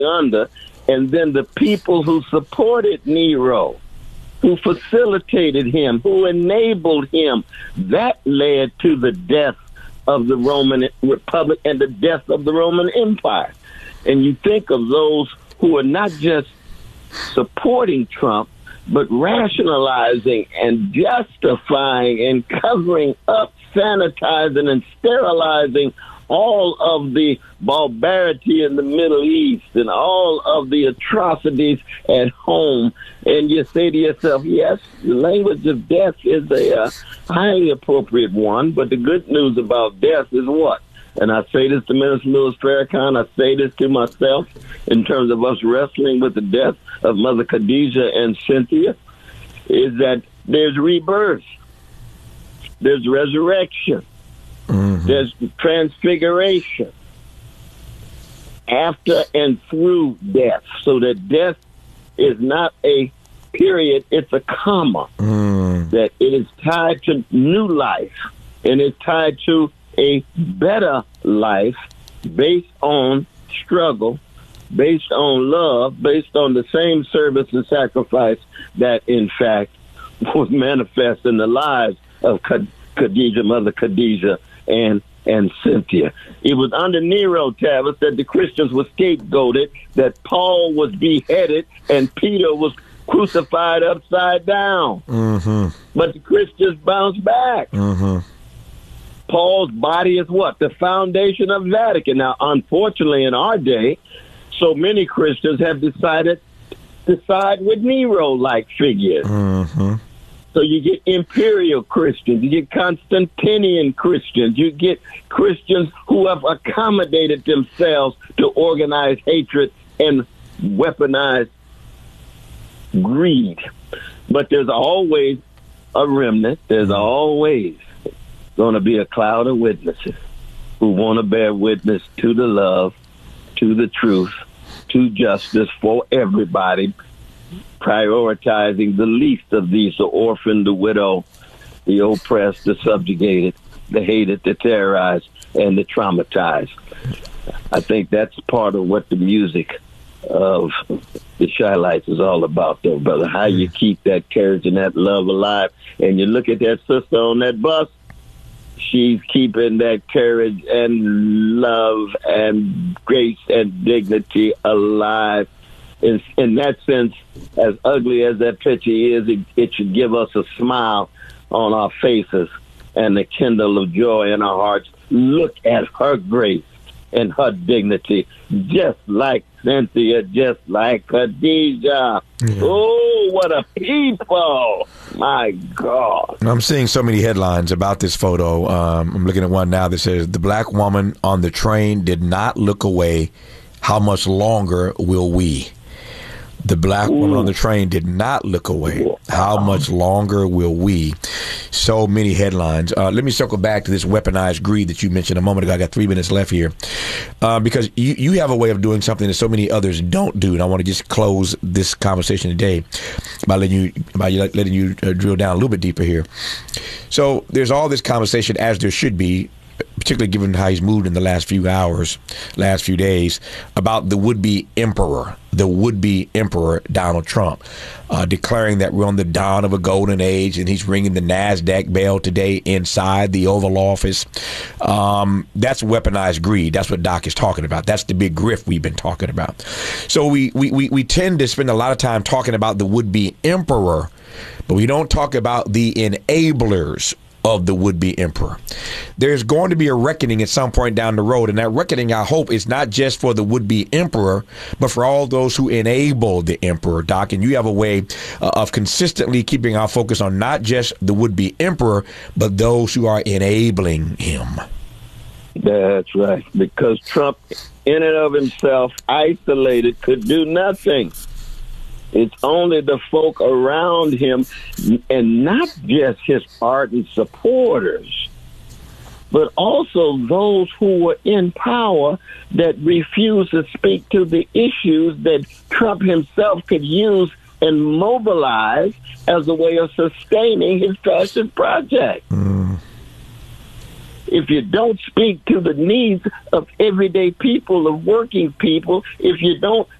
under, and then the people who supported Nero, who facilitated him, who enabled him, that led to the death of the Roman Republic and the death of the Roman Empire. And you think of those who are not just supporting Trump, but rationalizing and justifying and covering up, sanitizing and sterilizing all of the barbarity in the Middle East and all of the atrocities at home. And you say to yourself, yes, the language of death is a highly appropriate one, but the good news about death is what? And I say this to Minister Louis Farrakhan, I say this to myself in terms of us wrestling with the death of Mother Khadijah and Cynthia, is that there's rebirth, there's resurrection, there's transfiguration after and through death, so that death is not a period, it's a comma, that it is tied to new life, and it's tied to a better life based on struggle, based on love, based on the same service and sacrifice that, in fact, was manifest in the lives of Khadijah, Mother Khadijah, and Cynthia. It was under Nero, Tavis, that the Christians were scapegoated, that Paul was beheaded, and Peter was crucified upside down. But the Christians bounced back. Paul's body is what? The foundation of Vatican. Now, unfortunately, in our day, so many Christians have decided to side with Nero-like figures. So you get imperial Christians, you get Constantinian Christians, you get Christians who have accommodated themselves to organize hatred and weaponize greed. But there's always a remnant. There's always going to be a cloud of witnesses who want to bear witness to the love, to the truth, to justice for everybody, prioritizing the least of these, the orphan, the widow, the oppressed, the subjugated, the hated, the terrorized, and the traumatized. I think that's part of what the music of the Shielites is all about, though, brother. How you keep that courage and that love alive. And you look at that sister on that bus, she's keeping that courage and love and grace and dignity alive. In that sense, as ugly as that picture is, it should give us a smile on our faces and a kindle of joy in our hearts. Look at her grace and her dignity, just like Cynthia, just like Khadijah. Oh, what a people! My God. I'm seeing so many headlines about this photo. I'm looking at one now that says, "The black woman on the train did not look away. How much longer will we?" The black woman on the train did not look away. How much longer will we? So many headlines. Let me circle back to this weaponized greed that you mentioned a moment ago. I got 3 minutes left here. Because you have a way of doing something that so many others don't do. And I want to just close this conversation today by letting you drill down a little bit deeper here. So there's all this conversation, as there should be, particularly given how he's moved in the last few hours, last few days, about the would-be emperor Donald Trump, declaring that we're on the dawn of a golden age, and he's ringing the NASDAQ bell today inside the Oval Office. That's weaponized greed. That's what Doc is talking about. That's the big grift we've been talking about. So we tend to spend a lot of time talking about the would-be emperor, but we don't talk about the enablers of the would-be emperor. There's going to be a reckoning at some point down the road, and that reckoning, I hope, is not just for the would-be emperor, but for all those who enable the emperor, Doc. And you have a way of consistently keeping our focus on not just the would-be emperor, but those who are enabling him. That's right, because Trump, in and of himself, isolated, could do nothing. It's only the folk around him, and not just his ardent supporters, but also those who were in power that refused to speak to the issues that Trump himself could use and mobilize as a way of sustaining his fascist project. if you don't speak to the needs of everyday people, of working people, if you don't